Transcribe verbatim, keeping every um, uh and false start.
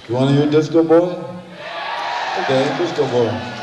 You want to hear Disco Boy? Okay, Disco Boy.